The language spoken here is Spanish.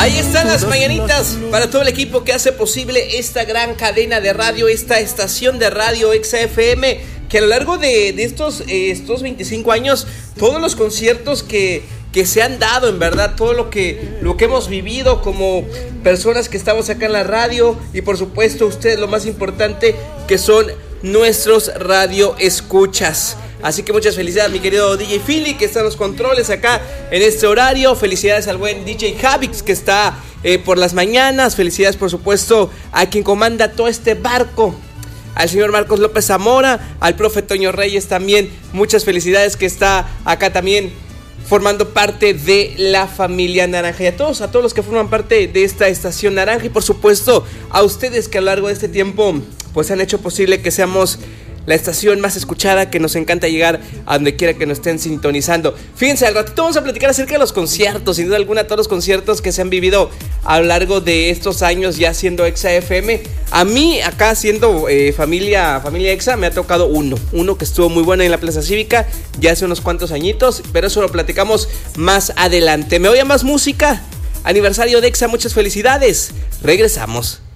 Ahí están las mañanitas para todo el equipo que hace posible esta gran cadena de radio, esta estación de radio Exa FM, que a lo largo de estos 25 años, todos los conciertos que se han dado, en verdad, todo lo que hemos vivido como personas que estamos acá en la radio, y por supuesto ustedes, lo más importante, que son nuestros radio escuchas. Así que muchas felicidades, mi querido DJ Philly, que está en los controles acá en este horario. Felicidades al buen DJ Javix, que está por las mañanas. Felicidades, por supuesto, a quien comanda todo este barco, al señor Marcos López Zamora, al profe Toño Reyes también. Muchas felicidades, que está acá también formando parte de la familia naranja. Y a todos los que forman parte de esta estación naranja. Y por supuesto a ustedes, que a lo largo de este tiempo pues han hecho posible que seamos la estación más escuchada, que nos encanta llegar a donde quiera que nos estén sintonizando. Fíjense, al ratito vamos a platicar acerca de los conciertos, sin duda alguna, todos los conciertos que se han vivido a lo largo de estos años ya siendo Exa FM. A mí, acá siendo familia Exa, me ha tocado uno que estuvo muy bueno en la Plaza Cívica ya hace unos cuantos añitos, pero eso lo platicamos más adelante. Me voy a más música. Aniversario de Exa, muchas felicidades. Regresamos.